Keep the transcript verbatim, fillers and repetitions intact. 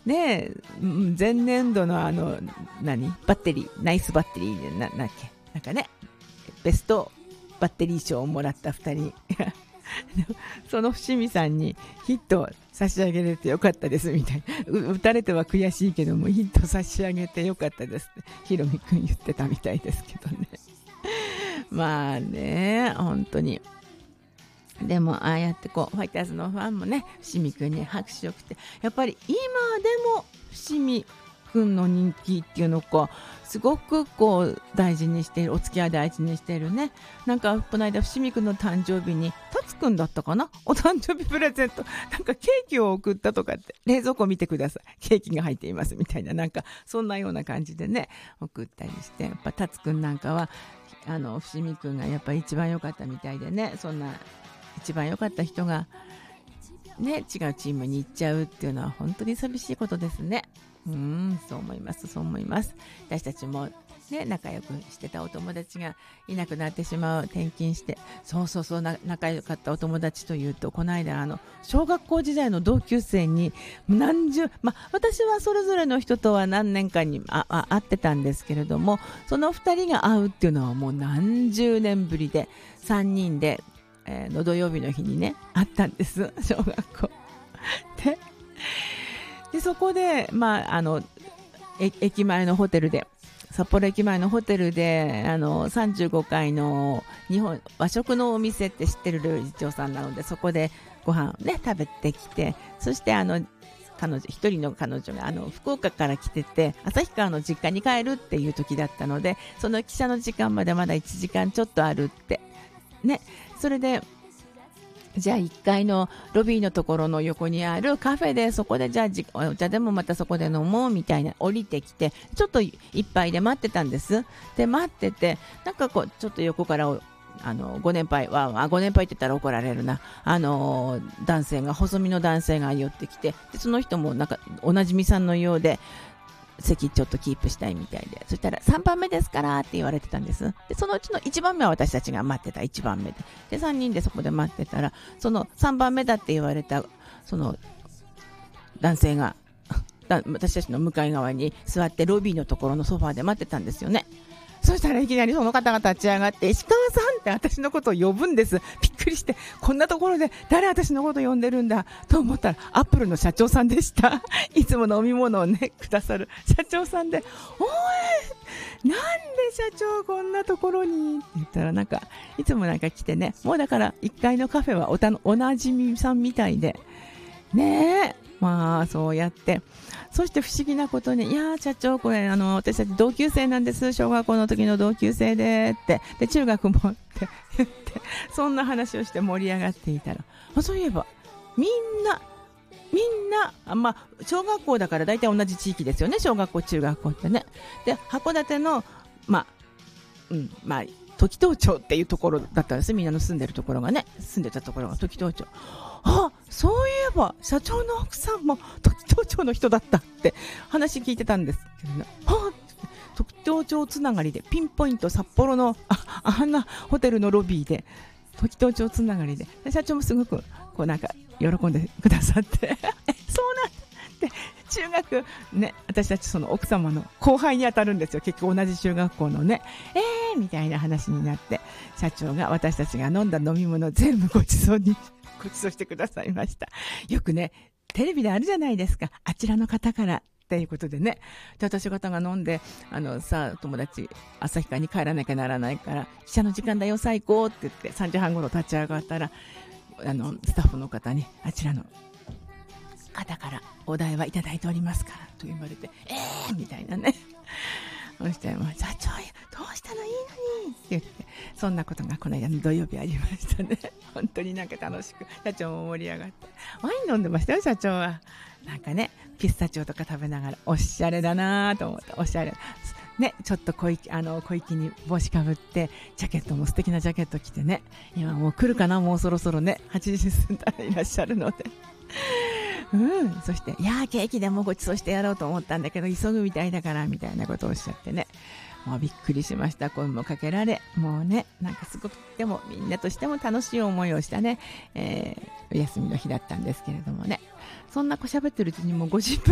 ねえ、前年度のあの何バッテリーナイスバッテリーで な, なんだっけなんかねベストバッテリー賞をもらったふたりその伏見さんにヒット差し上げれてよかったですみたいな、打たれては悔しいけどもヒット差し上げてよかったですってひろみくん言ってたみたいですけどねまあね本当にでもああやってこうファイターズのファンもね伏見くんに拍手を送って、やっぱり今でも伏見くんの人気っていうのかすごくこう大事にしている、お付き合い大事にしているね。なんかこの間伏見くんの誕生日にタツくんだったかな、お誕生日プレゼントなんかケーキを送ったとかって、冷蔵庫見てくださいケーキが入っていますみたいな、なんかそんなような感じでね送ったりして、やっぱタツくんなんかはあの伏見くんがやっぱり一番良かったみたいでね、そんな一番良かった人がね違うチームに行っちゃうっていうのは本当に寂しいことですね。うーんそう思いますそう思います。私たちもね仲良くしてたお友達がいなくなってしまう、転勤して、そうそうそうな仲良かったお友達というと、この間あの小学校時代の同級生に何十、まあ私はそれぞれの人とは何年間にああ会ってたんですけれども、そのふたりが会うっていうのはもう何十年ぶりで、さんにんでえー、の土曜日の日にね会ったんです小学校で、でそこで、まあ、あのえ駅前のホテルで札幌駅前のホテルであのさんじゅうごかいの日本和食のお店って知ってる料理長さんなので、そこでご飯をね食べてきて、そしてあの彼女一人の彼女があの福岡から来てて旭川の実家に帰るっていう時だったので、その汽車の時間までまだいちじかんちょっとあるってね、それでじゃあいっかいのロビーのところの横にあるカフェで、そこでじゃあじお茶でもまたそこで飲もうみたいな、降りてきてちょっと一杯で待ってたんです。で待ってて、なんかこうちょっと横からあのご年配はあご年配って言ったら怒られるな、あの男性が細身の男性が寄ってきて、でその人もなんかおなじみさんのようで席ちょっとキープしたいみたいで、そしたらさんばんめですからって言われてたんです。でそのうちのいちばんめは私たちが待ってたいちばんめで、でさんにんでそこで待ってたら、そのさんばんめだって言われたその男性が私たちの向かい側に座ってロビーのところのソファーで待ってたんですよね。そしたらいきなりその方が立ち上がって石川さんって私のことを呼ぶんです。びっくりして、こんなところで誰私のこと呼んでるんだと思ったらアップルの社長さんでしたいつも飲み物をねくださる社長さんで、おいなんで社長こんなところにって言ったら、なんかいつもなんか来てね、もうだからいっかいのカフェはおたおなじみさんみたいでねえ、まあそうやって、そして不思議なことに、いやー社長これあの私たち同級生なんです、小学校の時の同級生でって、で中学もって言ってそんな話をして盛り上がっていたら、あそういえばみんなみんなあ、まあ、小学校だから大体同じ地域ですよね、小学校中学校ってね。で函館のまあうんまあ時東町っていうところだったんです。みんなの住んでるところがね、住んでたところが時東町。あ、そういえば社長の奥さんも時東町の人だったって話聞いてたんですけどね。はあ、時東町つながりでピンポイント札幌の あ, あんなホテルのロビーで時東町つながりで、で社長もすごくこうなんか喜んでくださってそうなんだって中学ね、私たちその奥様の後輩に当たるんですよ、結局同じ中学校のね。えーみたいな話になって、社長が私たちが飲んだ飲み物全部ごちそうにごちそうしてくださいました。よくねテレビであるじゃないですか、あちらの方からっていうことでね。で私方が飲んで、あのさあ友達旭川に帰らなきゃならないから汽車の時間だよ最高って言ってさんじはん頃立ち上がったら、あのスタッフの方にあちらの方からお題はいただいておりますからと言われて、えーみたいなねそしてもう社長どうしたのいいのにって言って、そんなことがこの間の土曜日ありましたね本当になんか楽しく社長も盛り上がってワイン飲んでましたよ社長は。なんかねピスタチオとか食べながらおしゃれだなと思って、おしゃれね、ちょっと小粋、あの小粋に帽子かぶってジャケットも素敵なジャケット着てね、今もう来るかな、もうそろそろねはちじ過ぎたらいらっしゃるのでうん、そしていやーケーキでもごちそうしてやろうと思ったんだけど急ぐみたいだからみたいなことをおっしゃってね、もうびっくりしました。声もかけられ、もうねなんかすごくでもみんなとしても楽しい思いをしたね、えー、お休みの日だったんですけれどもね、そんなこしゃべってるうちにもうごじゅっぷん